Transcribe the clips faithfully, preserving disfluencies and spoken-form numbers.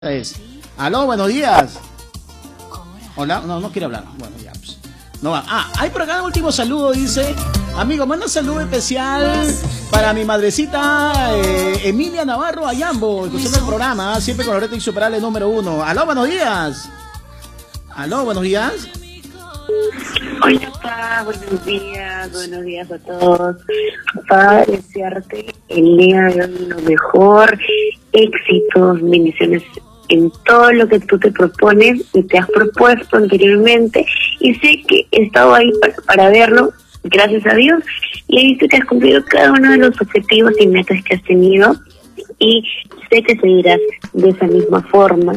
Es. Aló, buenos días. Hola, no, no quiere hablar. Bueno, ya, pues. No va. Ah, hay por acá un último saludo, dice. Amigo, manda un saludo especial para mi madrecita eh, Emilia Navarro Ayambo, escuchando el programa, siempre con la red insuperable número uno. Aló, buenos días. Aló, buenos días. Hola, papá, buenos días, buenos días a todos. Papá, desearte el día de hoy lo mejor, éxitos, bendiciones en todo lo que tú te propones y te has propuesto anteriormente, y sé que he estado ahí para, para verlo, gracias a Dios, y he visto que has cumplido cada uno de los objetivos y metas que has tenido, y sé que seguirás de esa misma forma.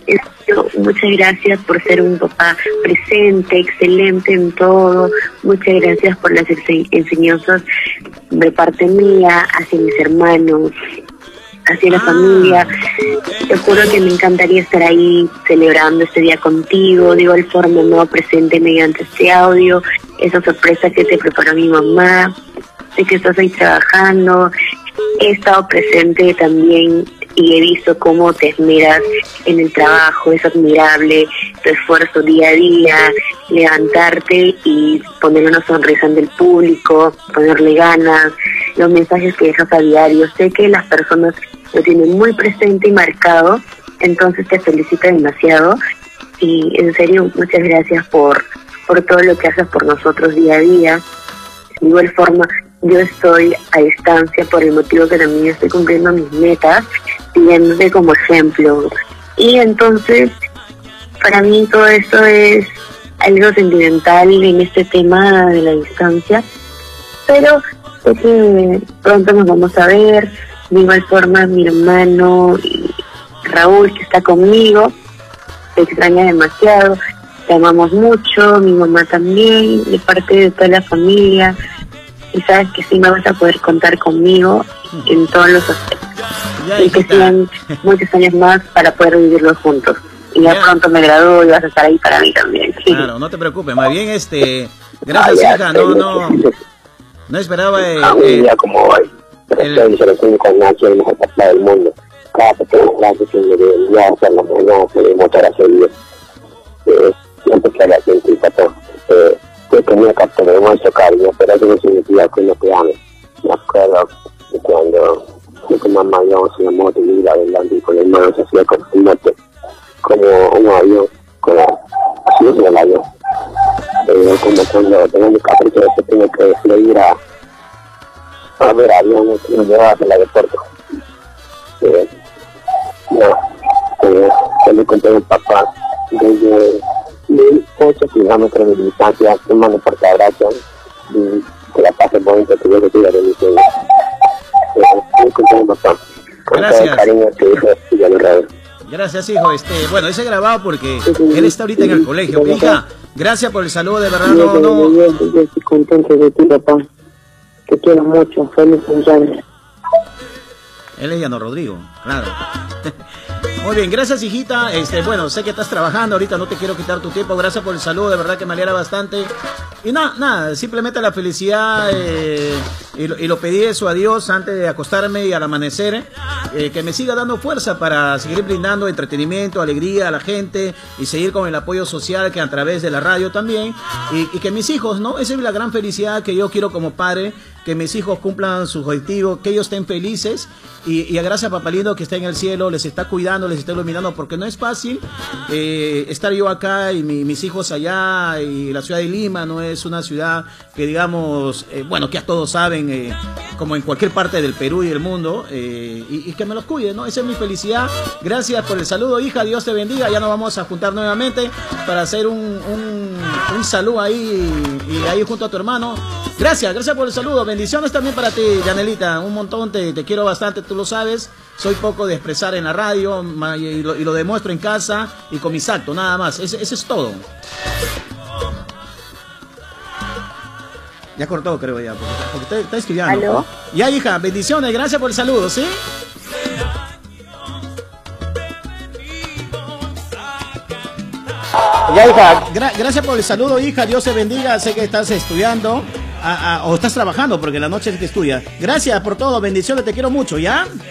Muchas gracias por ser un papá presente, excelente en todo. Muchas gracias por las enseñanzas de parte mía hacia mis hermanos, hacia la familia. Te juro que me encantaría estar ahí celebrando este día contigo. De igual forma, no presente mediante este audio, esa sorpresa que te preparó mi mamá. Sé que estás ahí trabajando. He estado presente también y he visto cómo te esmeras en el trabajo. Es admirable tu esfuerzo día a día, levantarte y poner una sonrisa ante el público, ponerle ganas, los mensajes que dejas a diario. Sé que las personas lo tienen muy presente y marcado, entonces te felicito demasiado y en serio muchas gracias por, por todo lo que haces por nosotros día a día. De igual forma, yo estoy a distancia por el motivo que también estoy cumpliendo mis metas, siguiéndote como ejemplo. Y entonces, para mí todo esto es algo sentimental en este tema de la distancia, pero sé que pronto nos vamos a ver. De igual forma, mi hermano y Raúl, que está conmigo, te extraña demasiado, te amamos mucho, mi mamá también, de parte de toda la familia, y sabes que sí me vas a poder contar conmigo en todos los aspectos. Ya, y que sigan muchos años más para poder vivirlos juntos. Y ya, ya pronto me gradúo y vas a estar ahí para mí también. Sí. Claro, no te preocupes, más bien, este, gracias, ah, hija, no, no, no esperaba eh, a un día eh, como hoy, pero el... estoy seleccionando con Nacho, el mejor papá del mundo. Cada pequeña clase que me debe hacer la mañana, que me motora a seguir. Eh, siempre que la gente y todo. Eh, que tenía que tener mucho cariño, pero eso no significa que no te ame. Me acuerdo de cuando fui con mamá íbamos en la moto y iba adelante y con las manos hacía como un mote, como un avión, como así es el avión. Eh, como cuando tengo mi capricho de que tengo que ir a, a ver aviones y me llevaba al aeropuerto. Eh, no, eh, yo le conté a mi papá desde mil ocho kilómetros de distancia, un mano por cada brazo, y que la pase bonito que yo le tira de mi sueño. Le conté a mi papá, con todo el cariño que dijo, y ya lo reo. Gracias, hijo. Este, bueno, ese grabado porque él está ahorita en el colegio. Hija, gracias por el saludo, de verdad. No, no. Yo estoy contento de ti, papá. Te quiero mucho. Feliz cumpleaños. Él es Llano Rodrigo, claro. Muy bien, gracias, hijita. Este, bueno, sé que estás trabajando ahorita, no te quiero quitar tu tiempo. Gracias por el saludo, de verdad que me alegra bastante. Y nada, nada, simplemente la felicidad eh, y, lo, y lo pedí eso a Dios antes de acostarme y al amanecer, eh, que me siga dando fuerza para seguir brindando entretenimiento, alegría a la gente y seguir con el apoyo social que a través de la radio también. Y, y que mis hijos, ¿no? Esa es la gran felicidad que yo quiero como padre, que mis hijos cumplan sus objetivos, que ellos estén felices. Y, y gracias a Papá Lindo que está en el cielo, les está cuidando, les está iluminando, porque no es fácil eh, estar yo acá y mi, mis hijos allá, y la ciudad de Lima no es una ciudad que digamos, eh, bueno, que ya todos saben, eh, como en cualquier parte del Perú y del mundo, eh, y, y que me los cuide, ¿no? Esa es mi felicidad. Gracias por el saludo, hija, Dios te bendiga. Ya nos vamos a juntar nuevamente para hacer un, un, un saludo ahí, y ahí junto a tu hermano. Gracias, gracias por el saludo. Bendiciones también para ti, Yanelita. Un montón, te, te quiero bastante, tú lo sabes. Soy poco de expresar en la radio y lo, y lo demuestro en casa y con mis actos, nada más. Ese, ese es todo. Ya cortó, creo ya, porque, porque está, está estudiando. ¿Aló? Ya, hija, bendiciones, gracias por el saludo, ¿sí? Ya, hija, gra gracias por el saludo, hija. Dios te bendiga. Sé que estás estudiando a, a, o estás trabajando, porque en la noche es que estudias. Gracias por todo, bendiciones, te quiero mucho, ¿ya?